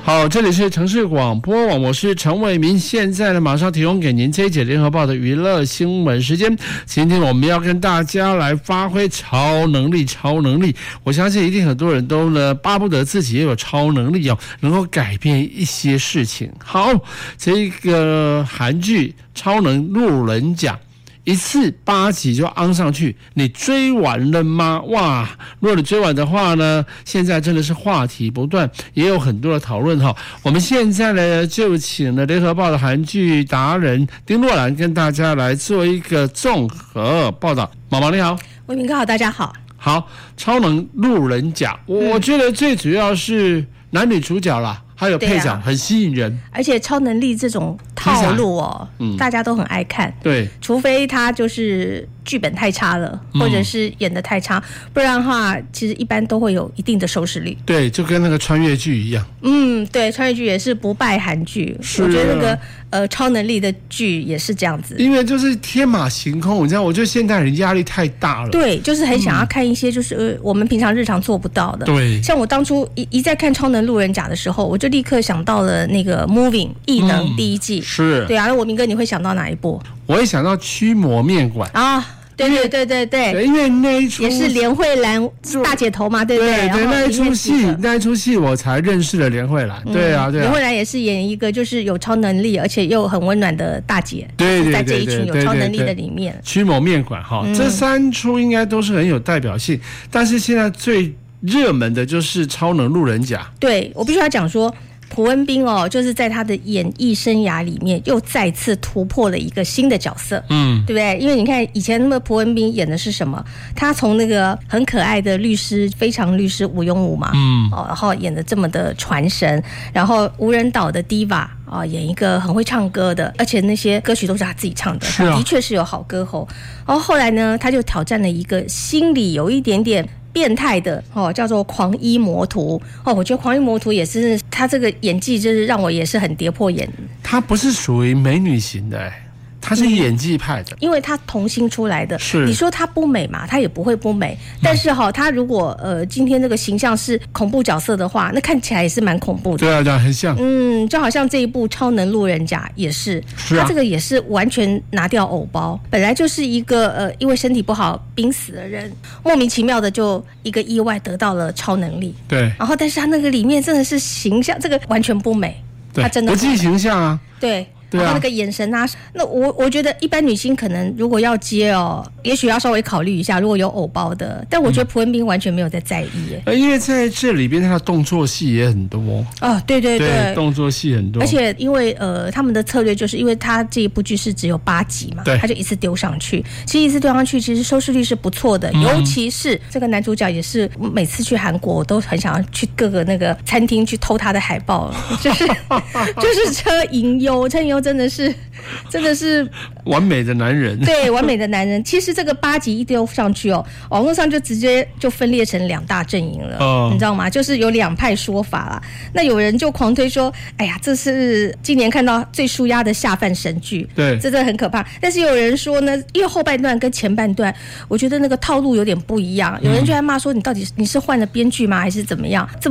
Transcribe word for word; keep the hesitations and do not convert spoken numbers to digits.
好，这里是城市广播网，我是陈伟民。现在呢，马上提供给您这一节联合报的娱乐新闻时间。今天我们要跟大家来发挥超能力，超能力。我相信一定很多人都呢巴不得自己也有超能力哦，能够改变一些事情。好，这个韩剧《超能路人甲》。一次八集就昂上去，你追完了吗？哇！如果你追完的话呢，现在真的是话题不断，也有很多的讨论哈。我们现在呢就请了联合报的韩剧达人丁若兰跟大家来做一个综合报道。毛毛你好， 伟明哥好，大家好。 好，超能路人甲，我觉得最主要是男女主角啦。还有配角、啊、很吸引人， 而且超能力这种套路哦，嗯、大家都很爱看。 对， 除非他就是剧本太差了，嗯、或者是演得太差，不然的话，其实一般都会有一定的收视率。 对，就跟那个穿越剧一样。 嗯，对，穿越剧也是不败韩剧。是、啊，我觉得那个呃超能力的剧也是这样子， 因为就是天马行空，你知道，我觉得现代人压力太大了。 对，就是很想要看一些就是、嗯、我们平常日常做不到的。 对， 像我当初一一在看《超能路人甲》的时候，我就立刻想到了那个《Moving》异能第一季、嗯、 是对啊。那我明哥你会想到哪一部？ 我会想到驱魔面馆啊，对对对对 对, 对，因为那一出也是连慧兰大姐头嘛，对不对？ 对对，那一出戏那一出戏我才认识了连慧兰、嗯、对啊对啊。 连慧兰也是演一个就是有超能力而且又很温暖的大姐， 对对对对， 在这一群有超能力的里面。 驱魔面馆哈、嗯，这三出应该都是很有代表性，但是现在最热门的就是超能路人甲。 对，我必须要讲说朴恩斌哦，就是在他的演艺生涯里面又再次突破了一个新的角色，嗯，对不对？因为你看以前那么朴恩斌演的是什么？他从那个很可爱的律师非常律师吴庸武嘛，嗯，哦，然后演的这么的传神，然后无人岛的 Diva 啊，演一个很会唱歌的，而且那些歌曲都是他自己唱的， 是啊、 他的确是有好歌喉。然后后来呢，他就挑战了一个心里有一点点变态的哦，叫做狂医魔徒哦。我觉得狂医魔徒也是他这个演技，就是让我也是很跌破眼。 他不是属于美女型的、欸，他是演技派的、嗯， 因为他童星出来的。 是你说他不美嘛？他也不会不美。但是哈、哦，他如果呃今天这个形象是恐怖角色的话，那看起来也是蛮恐怖的。 对啊，对啊，很像。 嗯，就好像这一部《超能路人甲》也是， 是啊， 他这个也是完全拿掉偶包，本来就是一个呃因为身体不好濒死的人，莫名其妙的就一个意外得到了超能力。 对。 然后，但是他那个里面真的是形象，这个完全不美。 对， 他真的不计形象啊。 对。 对啊、 然后那个眼神啊，那我我觉得一般女星可能如果要接哦，也许要稍微考虑一下，如果有偶包的。但我觉得朴恩斌完全没有在在意耶、 嗯，因为在这里边他的动作戏也很多哦，对对 对, 对，动作戏很多。 而且因为呃他们的策略就是因为他这一部剧是只有八集嘛， 对， 他就一次丢上去。其实一次丢上去，其实收视率是不错的、嗯，尤其是这个男主角也是每次去韩国，我都很想要去各个那个餐厅去偷他的海报，就是就是车银优，车银优真的是。真的是完美的男人， 对，完美的男人。其实这个八集一丢上去哦，网络上就直接就分裂成两大阵营了、哦，你知道吗？就是有两派说法啦。那有人就狂推说，哎呀，这是今年看到最抒压的下饭神剧， 对， 这真的很可怕。但是有人说呢，因为后半段跟前半段，我觉得那个套路有点不一样。有人就在骂说，你到底你是换了编剧吗，还是怎么样？